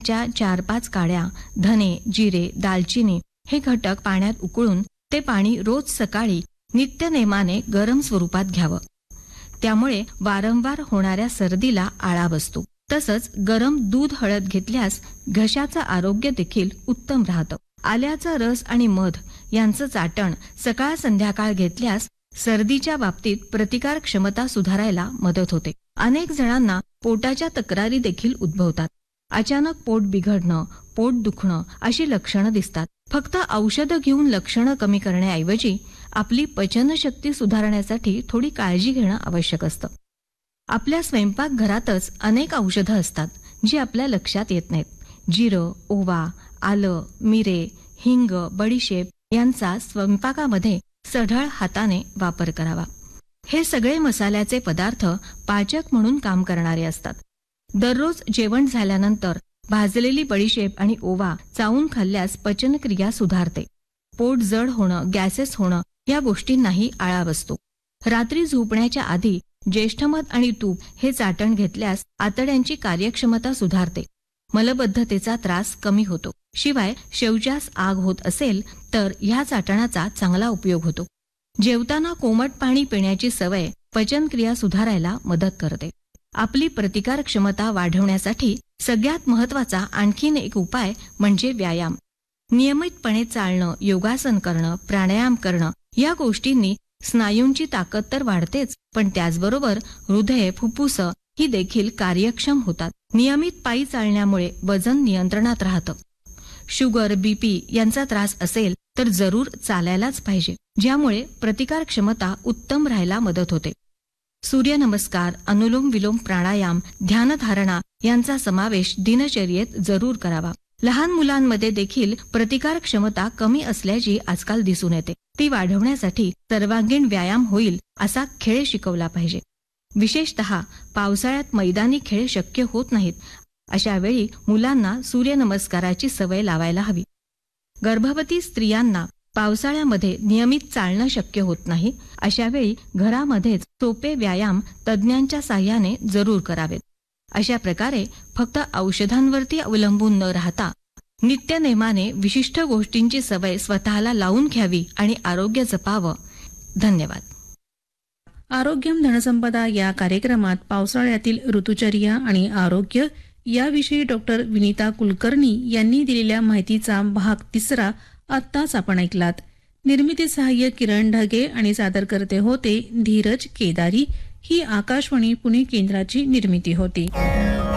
च्या 4-5 काड्या, धने, जिरे, दालचिनी हे घटक पाण्यात उकळून ते पाणी रोज सकाळी नित्यनेमाने गरम स्वरूपात घ्यावं. त्यामुळे वारंवार होणाऱ्या सर्दीला आळा बसतो. तसंच गरम दूध हळद घेतल्यास घशाचं आरोग्य देखील उत्तम राहतं. आल्याचा रस आणि मध यांचं चाटण सकाळ संध्याकाळ घेतल्यास सर्दीच्या बाबतीत प्रतिकार क्षमता सुधारायला मदत होते. अनेक जणांना पोटाच्या तक्रारी देखील उद्भवतात. अचानक पोट बिघडणं, पोट दुखणं अशी लक्षणं दिसतात. फक्त औषधं घेऊन लक्षणं कमी करण्याऐवजी आपली पचनशक्ती सुधारण्यासाठी थोडी काळजी घेणं आवश्यक असतं. आपल्या स्वयंपाकघरातच अनेक औषधं असतात जी आपल्या लक्षात येत नाहीत. जिरं, ओवा, आलं, मिरे, हिंग, बडीशेप यांचा स्वयंपाकामध्ये सढळ हाताने वापर करावा. हे सगळे मसाल्याचे पदार्थ पाचक म्हणून काम करणारे असतात. दररोज जेवण झाल्यानंतर भाजलेली बडीशेप आणि ओवा चावून खाल्ल्यास पचनक्रिया सुधारते. पोट जड होणं, गॅसेस होणं या गोष्टींनाही आळा बसतो. रात्री झोपण्याच्या आधी ज्येष्ठमध आणि तूप हे चाटण घेतल्यास आतड्यांची कार्यक्षमता सुधारते. मलबद्धतेचा त्रास कमी होतो. शिवाय शौचास आग होत असेल तर ह्या चाटणाचा चांगला उपयोग होतो. जेवताना कोमट पाणी पिण्याची सवय पचनक्रिया सुधारायला मदत करते. आपली प्रतिकार क्षमता वाढवण्यासाठी सगळ्यात महत्वाचा आणखीन एक उपाय म्हणजे व्यायाम. नियमितपणे चालणं, योगासन करणं, प्राणायाम करणं या गोष्टींनी स्नायूंची ताकद तर वाढतेच, पण त्याचबरोबर हृदय, फुफ्फुस ही देखील कार्यक्षम होतात. नियमित पायी चालण्यामुळे वजन नियंत्रणात राहतं. शुगर, बीपी यांचा त्रास असेल तर जरूर चालायलाच पाहिजे, ज्यामुळे प्रतिकार क्षमता उत्तम राहायला मदत होते. सूर्यनमस्कार, अनुलोम विलोम प्राणायाम, ध्यानधारणा यांचा समावेश दिनचर्येत जरूर करावा. लहान मुलांमध्ये देखील प्रतिकार क्षमता कमी असल्याची आजकाल दिसून येते. ती वाढवण्यासाठी सर्वांगीण व्यायाम होईल असा खेळ शिकवला पाहिजे. विशेषतः पावसाळ्यात मैदानी खेळ शक्य होत नाहीत, अशा वेळी मुलांना सूर्यनमस्काराची सवय लावायला हवी. गर्भवती स्त्रियांना पावसाळ्यामध्ये नियमित चालणं शक्य होत नाही, अशा वेळी घरामध्येच सोपे व्यायाम तज्ज्ञांच्या साह्याने जरूर करावेत. अशा प्रकारे फक्त औषधांवरती अवलंबून न राहता नित्यनेमाने विशिष्ट गोष्टींची सवय स्वतःला लावून घ्यावी आणि आरोग्य जपावं. धन्यवाद. आरोग्यम धनसंपदा या कार्यक्रमात पावसाळ्यातील ऋतुचर्या आणि आरोग्य याविषयी डॉक्टर विनीता कुलकर्णी यांनी दिलेल्या माहितीचा भाग 3 आत्ताच आपण ऐकलात. निर्मिती सहाय्य किरण ढगे आणि सादरकर्ते होते धीरज केदारी. ही आकाशवाणी पुणे केंद्राची निर्मिती होती.